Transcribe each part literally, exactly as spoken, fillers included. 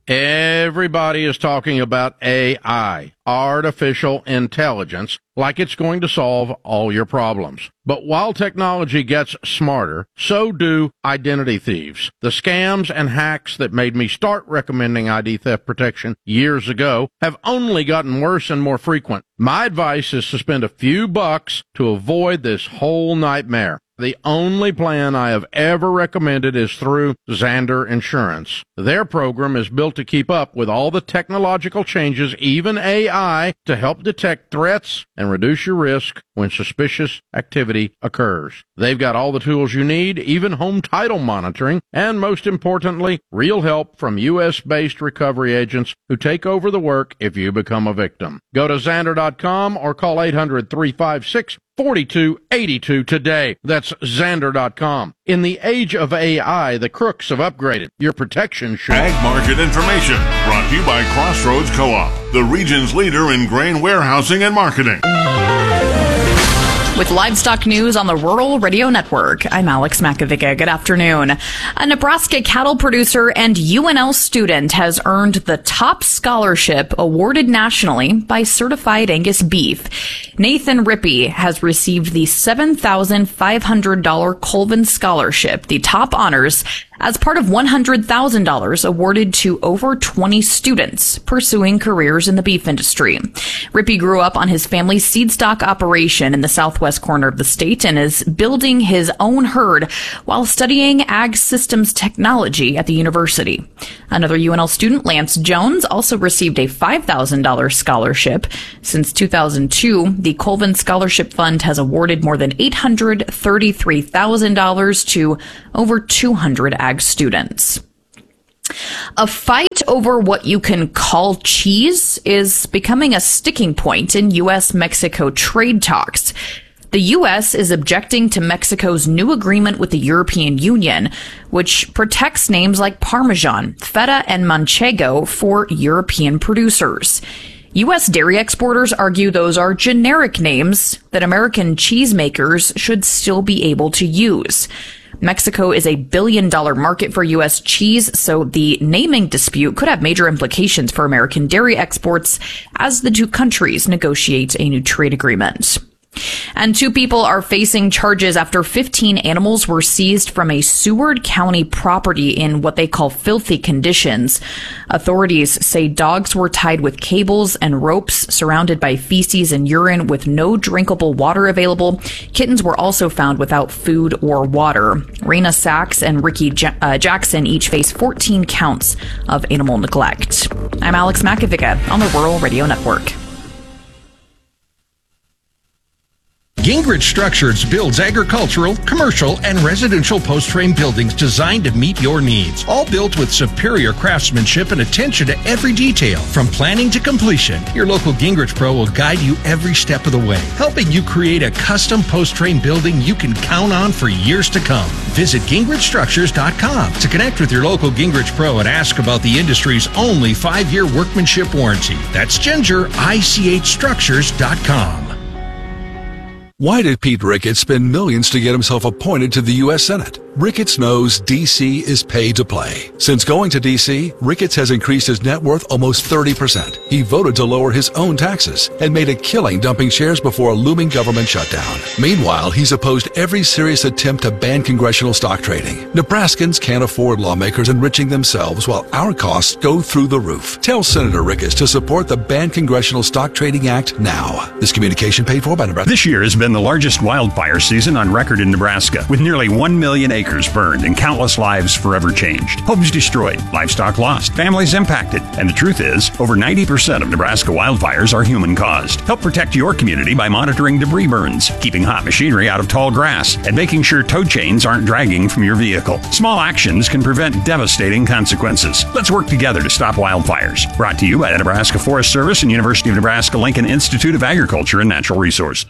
Everybody is talking about A I, artificial intelligence, like it's going to solve all your problems. But while technology gets smarter, so do identity thieves. The scams and hacks that made me start recommending I D theft protection years ago have only gotten worse and more frequent. My advice is to spend a few bucks to avoid this whole nightmare. The only plan I have ever recommended is through Zander Insurance. Their program is built to keep up with all the technological changes, even A I, to help detect threats and reduce your risk when suspicious activity occurs. They've got all the tools you need, even home title monitoring, and most importantly, real help from U S-based recovery agents who take over the work if you become a victim. Go to Zander dot com or call eight hundred, three five six, four two eight two today. That's Zander dot com. In the age of A I, the crooks have upgraded. Your protection should. Ag market information brought to you by Crossroads Co-op, the region's leader in grain warehousing and marketing. With livestock news on the Rural Radio Network, I'm Alex Makovica. Good afternoon. A Nebraska cattle producer and U N L student has earned the top scholarship awarded nationally by Certified Angus Beef. Nathan Rippey has received the seven thousand five hundred dollars Colvin Scholarship, the top honors, as part of one hundred thousand dollars awarded to over twenty students pursuing careers in the beef industry. Rippey grew up on his family's seed stock operation in the southwest corner of the state and is building his own herd while studying ag systems technology at the university. Another U N L student, Lance Jones, also received a five thousand dollars scholarship. Since two thousand two, the Colvin Scholarship Fund has awarded more than eight hundred thirty-three thousand dollars to over two hundred ag students. A fight over what you can call cheese is becoming a sticking point in U S Mexico trade talks. The U S is objecting to Mexico's new agreement with the European Union, which protects names like Parmesan, Feta, and Manchego for European producers. U S dairy exporters argue those are generic names that American cheesemakers should still be able to use. Mexico is a billion dollar market for U S cheese, so the naming dispute could have major implications for American dairy exports as the two countries negotiate a new trade agreement. And two people are facing charges after fifteen animals were seized from a Seward County property in what they call filthy conditions. Authorities say dogs were tied with cables and ropes, surrounded by feces and urine with no drinkable water available. Kittens were also found without food or water. Raina Sachs and Ricky ja- uh, Jackson each face fourteen counts of animal neglect. I'm Alex Makovica on the Rural Radio Network. Gingrich Structures builds agricultural, commercial, and residential post-frame buildings designed to meet your needs. All built with superior craftsmanship and attention to every detail. From planning to completion, your local Gingrich Pro will guide you every step of the way, helping you create a custom post-frame building you can count on for years to come. Visit Gingrich Structures dot com to connect with your local Gingrich Pro and ask about the industry's only five-year workmanship warranty. That's Ginger, I C H Structures dot com. Why did Pete Ricketts spend millions to get himself appointed to the U S Senate? Ricketts knows D C is pay to play. Since going to D C, Ricketts has increased his net worth almost thirty percent. He voted to lower his own taxes and made a killing dumping shares before a looming government shutdown. Meanwhile, he's opposed every serious attempt to ban congressional stock trading. Nebraskans can't afford lawmakers enriching themselves while our costs go through the roof. Tell Senator Ricketts to support the Ban Congressional Stock Trading Act now. This communication paid for by Nebraska. This year has been the largest wildfire season on record in Nebraska, with nearly one million acres burned and countless lives forever changed. Homes destroyed, livestock lost, families impacted. And the truth is, over ninety percent of Nebraska wildfires are human-caused. Help protect your community by monitoring debris burns, keeping hot machinery out of tall grass, and making sure tow chains aren't dragging from your vehicle. Small actions can prevent devastating consequences. Let's work together to stop wildfires. Brought to you by the Nebraska Forest Service and University of Nebraska Lincoln Institute of Agriculture and Natural Resources.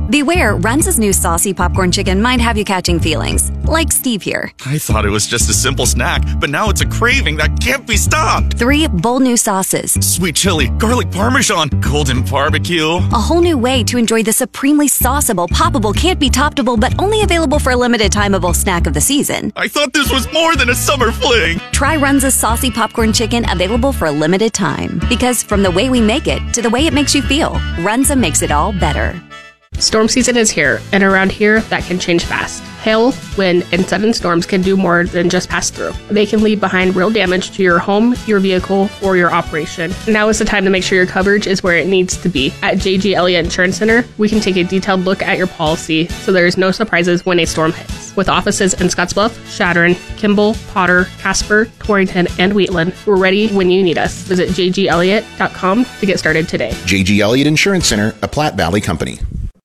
Beware, Runza's new saucy popcorn chicken might have you catching feelings, like Steve here. I thought it was just a simple snack, but now it's a craving that can't be stopped. Three bold new sauces. Sweet chili, garlic parmesan, golden barbecue. A whole new way to enjoy the supremely sauceable, poppable, can't be toppable, but only available for a limited timeable snack of the season. I thought this was more than a summer fling. Try Runza's saucy popcorn chicken, available for a limited time. Because from the way we make it to the way it makes you feel, Runza makes it all better. Storm season is here, and around here, that can change fast. Hail, wind, and sudden storms can do more than just pass through. They can leave behind real damage to your home, your vehicle, or your operation. Now is the time to make sure your coverage is where it needs to be. At J G Elliott Insurance Center, we can take a detailed look at your policy so there is no surprises when a storm hits. With offices in Scottsbluff, Chadron, Kimball, Potter, Casper, Torrington, and Wheatland, we're ready when you need us. Visit j g elliott dot com to get started today. J G Elliott Insurance Center, a Platte Valley company.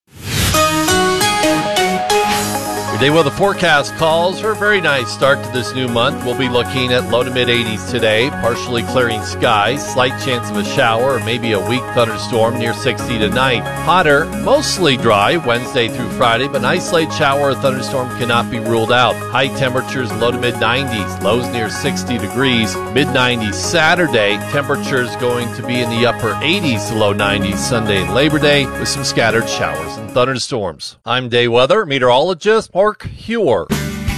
Today, well, the forecast calls for a very nice start to this new month. We'll be looking at low to mid eighties today, partially clearing skies, slight chance of a shower or maybe a weak thunderstorm near sixty tonight. Hotter, mostly dry Wednesday through Friday, but an isolated shower or thunderstorm cannot be ruled out. High temperatures low to mid nineties, lows near sixty degrees, mid nineties Saturday. Temperatures going to be in the upper eighties to low nineties Sunday and Labor Day with some scattered showers and thunderstorms. I'm Day Weather Meteorologist Mark Huer.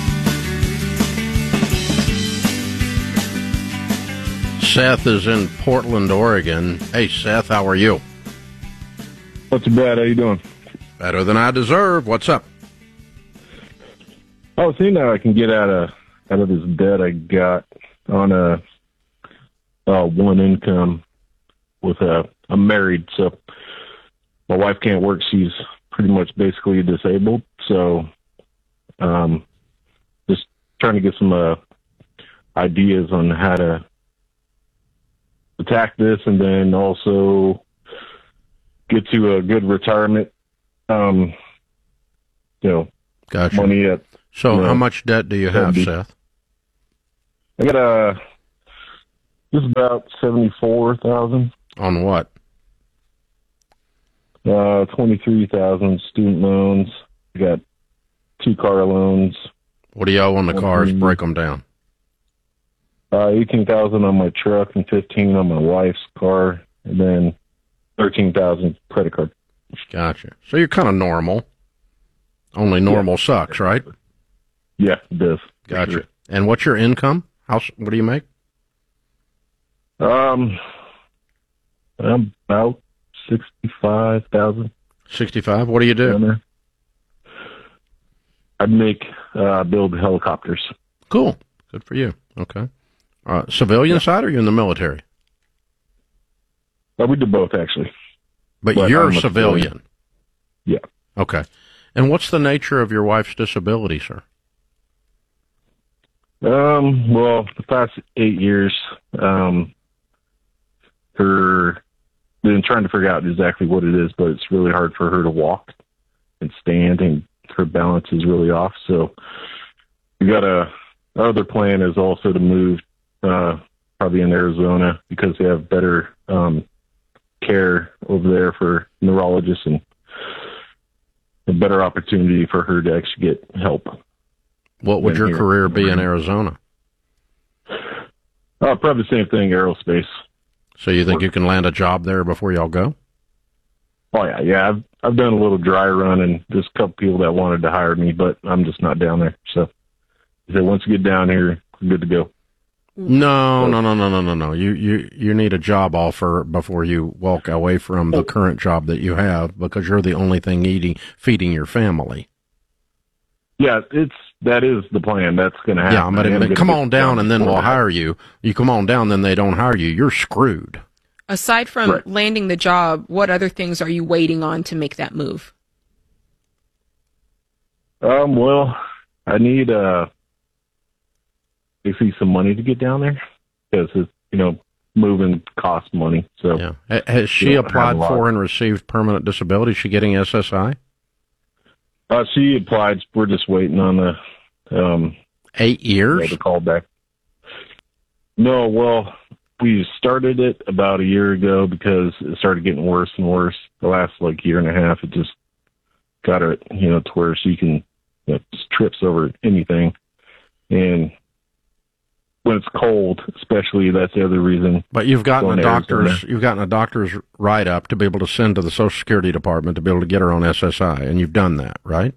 Seth is in Portland, Oregon. Hey, Seth, how are you? Not too bad. How you doing? Better than I deserve. What's up? I was seeing how I can get out of out of this debt I got on a uh, one income with a I'm married, so my wife can't work. She's pretty much basically disabled, so um, just trying to get some uh, ideas on how to attack this, and then also get to a good retirement. Um, you know, gotcha. Money at. So, you know, how much debt do you have, seventy. Seth? I got a just about seventy-four thousand. On what? Uh, twenty-three thousand student loans. I got two car loans. What do you owe on the cars? Mm-hmm. Break them down. Uh, eighteen thousand on my truck and fifteen on my wife's car, and then thirteen thousand credit card. Gotcha. So you're kind of normal. Only normal yeah. sucks, right? Yeah, it does. Gotcha. Sure. And what's your income? How? What do you make? Um, I'm about sixty-five thousand. Sixty-five. What do you do? I'd make uh, build helicopters. Cool. Good for you. Okay. Uh, civilian yeah. side, or you in the military? Uh, we do both, actually. But, but you're I'm a civilian. civilian. Yeah. Okay. And what's the nature of your wife's disability, sir? Um. Well, the past eight years, um, her been trying to figure out exactly what it is, but it's really hard for her to walk and stand, and her balance is really off. So we got a our other plan is also to move, uh, probably in Arizona, because they have better um, care over there for neurologists and a better opportunity for her to actually get help. What would your here. career be in Arizona? Uh, probably the same thing, aerospace. So you think you can land a job there before y'all go? Oh, yeah. Yeah, I've, I've done a little dry run, and there's a couple people that wanted to hire me, but I'm just not down there. So he said, once you get down here, we're good to go. No, no, no, no, no, no, no. You, you, you need a job offer before you walk away from the current job that you have, because you're the only thing eating, feeding your family. Yeah, it's that is the plan. That's going to happen. Yeah, but if they come on down and then we'll hire you. You come on down, then they don't hire you. You're screwed. Aside from right. landing the job, what other things are you waiting on to make that move? Um. Well, I need uh, basically some money to get down there, because it's, you know, moving costs money. So yeah. Has she applied for and received permanent disability? Is she getting S S I? Uh, she applied. We're just waiting on the um, eight years. You know, the call back. No, well, we started it about a year ago because it started getting worse and worse. The last like year and a half, it just got it, you know, to where she can, you know, just trips over anything. And when it's cold, especially, that's the other reason. But you've gotten a Going to doctor's, Arizona. you've gotten a doctor's write-up to be able to send to the Social Security Department to be able to get her on S S I, and you've done that, right?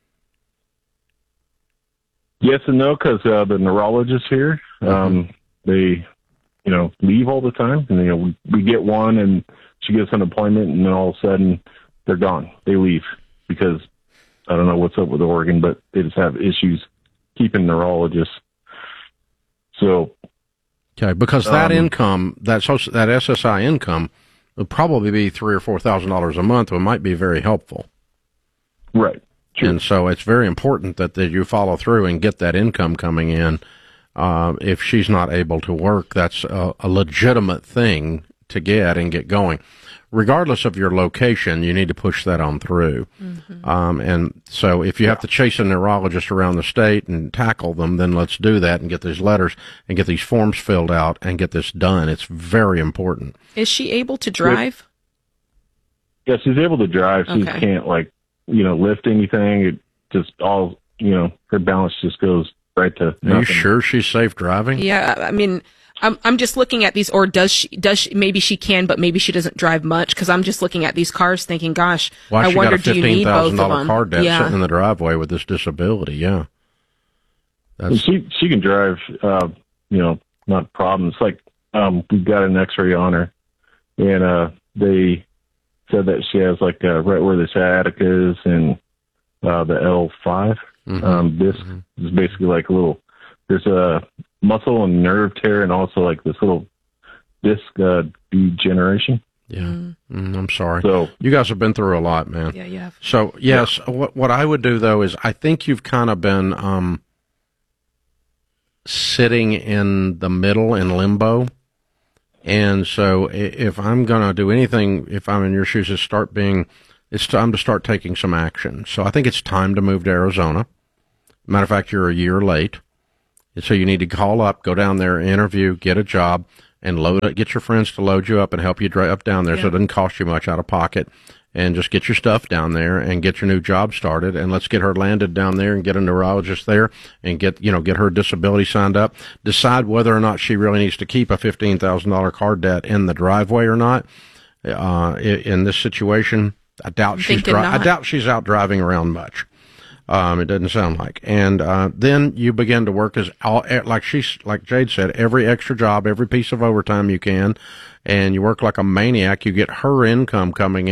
Yes and no, because uh, the neurologists here, Mm-hmm. um, they, you know, leave all the time. And, you know, we, we get one and she gets an appointment and then all of a sudden they're gone. They leave because I don't know what's up with Oregon, but they just have issues keeping neurologists. So. Okay, because that um, income, that social, that S S I income would probably be three or four thousand dollars a month, which might be very helpful. Right. True. And so it's very important that, that you follow through and get that income coming in. Uh, if she's not able to work, that's a, a legitimate thing to get and get going. Regardless of your location, you need to push that on through. Mm-hmm. Um, and so if you yeah. have to chase a neurologist around the state and tackle them, then let's do that and get these letters and get these forms filled out and get this done. It's very important. Is she able to drive? Yeah, she's able to drive. She Okay. can't, like, you know, lift anything. It just all, you know, her balance just goes right to nothing. Are you sure she's safe driving? Yeah, I mean, I'm I'm just looking at these, or does she? Does she? Maybe she can, but maybe she doesn't drive much. Because I'm just looking at these cars, thinking, "Gosh, Why I she wonder, got a do you fifteen need both thousand of dollar them?" car debt Yeah. sitting in the driveway with this disability? Yeah, that's She she can drive, uh, you know, not a problem. It's like um, we got an X-ray on her, and uh, they said that she has like uh, right where the sciatica is and uh, the L five Mm-hmm. um, disc Mm-hmm. is basically like a little. There's a muscle and nerve tear, and also like this little disc uh, degeneration. Yeah, mm. Mm, I'm sorry. So you guys have been through a lot, man. Yeah, you have. So yes, yeah. what what I would do though is I think you've kind of been um, sitting in the middle in limbo, and so if I'm going to do anything, if I'm in your shoes, is start being. It's time to start taking some action. So I think it's time to move to Arizona. Matter of fact, you're a year late. So you need to call up, go down there, interview, get a job, and load it. Get your friends to load you up and help you drive up down there, yeah. so it doesn't cost you much out of pocket. And just get your stuff down there and get your new job started. And let's get her landed down there and get a neurologist there and get, you know, get her disability signed up. Decide whether or not she really needs to keep a fifteen thousand dollars car debt in the driveway or not. Uh, in this situation, I doubt she's dri- I doubt she's out driving around much. Um, it doesn't sound like. And uh, then you begin to work as all, like she's like Jade said, every extra job, every piece of overtime you can, and you work like a maniac. You get her income coming in.